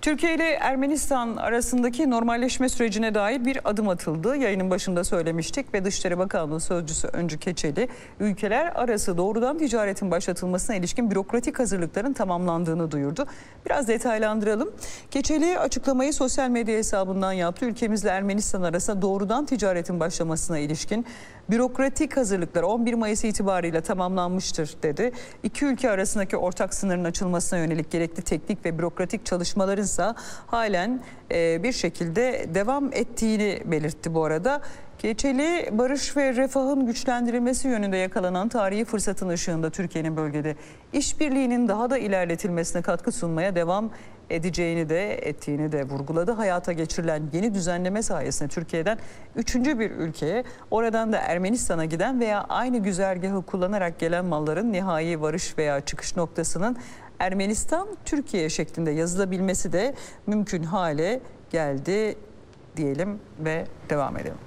Türkiye ile Ermenistan arasındaki normalleşme sürecine dair bir adım atıldı. Yayının başında söylemiştik ve Dışişleri Bakanlığı Sözcüsü Öncü Keçeli, ülkeler arası doğrudan ticaretin başlatılmasına ilişkin bürokratik hazırlıkların tamamlandığını duyurdu. Biraz detaylandıralım. Keçeli açıklamayı sosyal medya hesabından yaptı. Ülkemizle Ermenistan arasında doğrudan ticaretin başlamasına ilişkin bürokratik hazırlıklar 11 Mayıs itibariyle tamamlanmıştır dedi. İki ülke arasındaki ortak sınırın açılmasına yönelik gerekli teknik ve bürokratik çalışmaların ise halen bir şekilde devam ettiğini belirtti bu arada. Keçeli, barış ve refahın güçlendirilmesi yönünde yakalanan tarihi fırsatın ışığında Türkiye'nin bölgede işbirliğinin daha da ilerletilmesine katkı sunmaya devam ettiğini de vurguladı. Hayata geçirilen yeni düzenleme sayesinde Türkiye'den üçüncü bir ülkeye, oradan da Ermenistan'a giden veya aynı güzergahı kullanarak gelen malların nihai varış veya çıkış noktasının Ermenistan-Türkiye şeklinde yazılabilmesi de mümkün hale geldi diyelim ve devam edelim.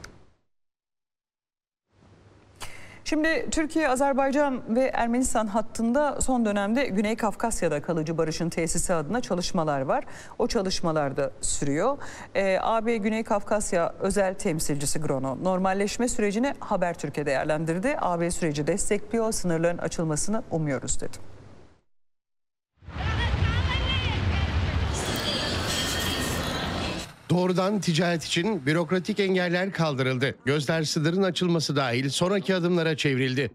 Şimdi Türkiye, Azerbaycan ve Ermenistan hattında son dönemde Güney Kafkasya'da kalıcı barışın tesisi adına çalışmalar var. O çalışmalar da sürüyor. AB Güney Kafkasya özel temsilcisi Grono normalleşme sürecini Habertürk'e değerlendirdi. AB süreci destekliyor, sınırların açılmasını umuyoruz dedi. Doğrudan ticaret için bürokratik engeller kaldırıldı. Gözler sınırın açılması dahil sonraki adımlara çevrildi.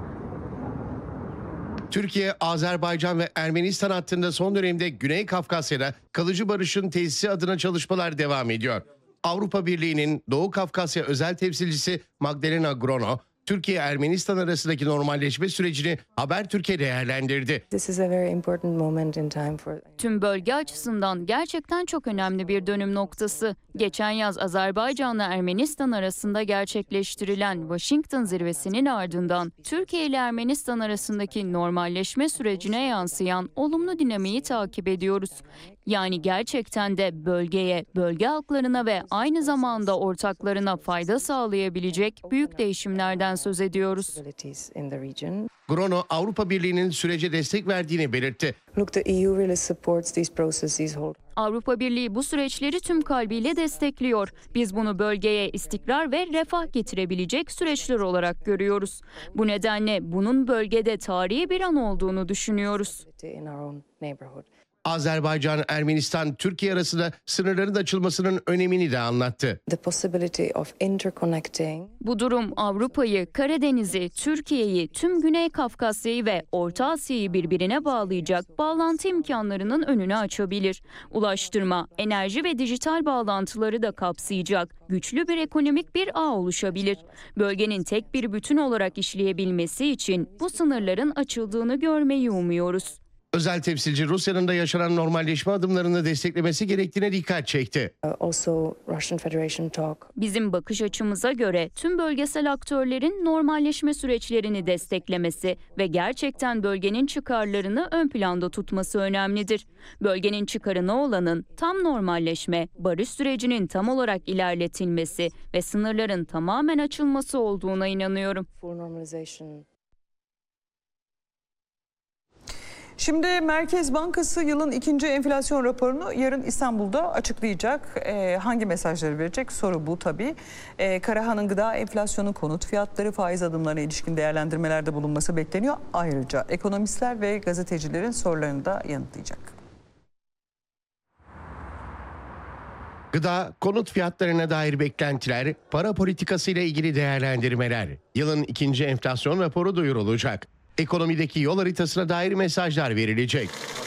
Türkiye, Azerbaycan ve Ermenistan hattında son dönemde Güney Kafkasya'da kalıcı barışın tesisi adına çalışmalar devam ediyor. Avrupa Birliği'nin Doğu Kafkasya özel temsilcisi Magdalena Grono, Türkiye-Ermenistan arasındaki normalleşme sürecini Habertürk'e değerlendirdi. Tüm bölge açısından gerçekten çok önemli bir dönüm noktası. Geçen yaz Azerbaycan'la Ermenistan arasında gerçekleştirilen Washington zirvesinin ardından Türkiye ile Ermenistan arasındaki normalleşme sürecine yansıyan olumlu dinamiği takip ediyoruz. Yani gerçekten de bölgeye, bölge halklarına ve aynı zamanda ortaklarına fayda sağlayabilecek büyük değişimlerden söz ediyoruz. Grono, Avrupa Birliği'nin sürece destek verdiğini belirtti. Avrupa Birliği bu süreçleri tüm kalbiyle destekliyor. Biz bunu bölgeye istikrar ve refah getirebilecek süreçler olarak görüyoruz. Bu nedenle bunun bölgede tarihi bir an olduğunu düşünüyoruz. Azerbaycan, Ermenistan, Türkiye arasında sınırların açılmasının önemini de anlattı. Bu durum Avrupa'yı, Karadeniz'i, Türkiye'yi, tüm Güney Kafkasya'yı ve Orta Asya'yı birbirine bağlayacak bağlantı imkanlarının önünü açabilir. Ulaştırma, enerji ve dijital bağlantıları da kapsayacak güçlü bir ekonomik bir ağ oluşabilir. Bölgenin tek bir bütün olarak işleyebilmesi için bu sınırların açıldığını görmeyi umuyoruz. Özel temsilci Rusya'nın da yaşanan normalleşme adımlarını desteklemesi gerektiğine dikkat çekti. Bizim bakış açımıza göre tüm bölgesel aktörlerin normalleşme süreçlerini desteklemesi ve gerçekten bölgenin çıkarlarını ön planda tutması önemlidir. Bölgenin çıkarına olanın tam normalleşme, barış sürecinin tam olarak ilerletilmesi ve sınırların tamamen açılması olduğuna inanıyorum. Şimdi Merkez Bankası yılın ikinci enflasyon raporunu yarın İstanbul'da açıklayacak. Hangi mesajları verecek? Soru bu tabii. Karahan'ın gıda enflasyonu, konut fiyatları, faiz adımlarına ilişkin değerlendirmelerde bulunması bekleniyor. Ayrıca ekonomistler ve gazetecilerin sorularını da yanıtlayacak. Gıda, konut fiyatlarına dair beklentiler, para politikası ile ilgili değerlendirmeler. Yılın ikinci enflasyon raporu duyurulacak. Ekonomideki yol haritasına dair mesajlar verilecek.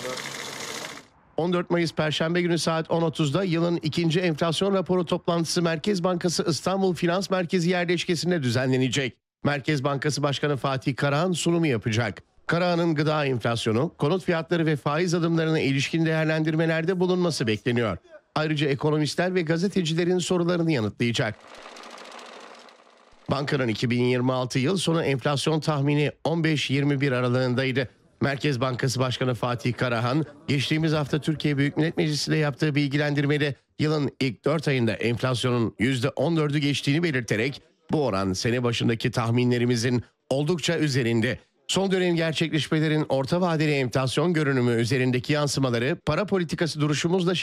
14 Mayıs Perşembe günü saat 10.30'da yılın ikinci enflasyon raporu toplantısı Merkez Bankası İstanbul Finans Merkezi yerleşkesinde düzenlenecek. Merkez Bankası Başkanı Fatih Karahan sunumu yapacak. Karahan'ın gıda enflasyonu, konut fiyatları ve faiz adımlarına ilişkin değerlendirmelerde bulunması bekleniyor. Ayrıca ekonomistler ve gazetecilerin sorularını yanıtlayacak. Bankanın 2026 yıl sonu enflasyon tahmini 15-21 aralığındaydı. Merkez Bankası Başkanı Fatih Karahan, geçtiğimiz hafta Türkiye Büyük Millet Meclisi'nde yaptığı bilgilendirmede yılın ilk 4 ayında enflasyonun %14'ü geçtiğini belirterek bu oran sene başındaki tahminlerimizin oldukça üzerinde. Son dönem gerçekleşmelerin orta vadeli enflasyon görünümü üzerindeki yansımaları para politikası duruşumuzla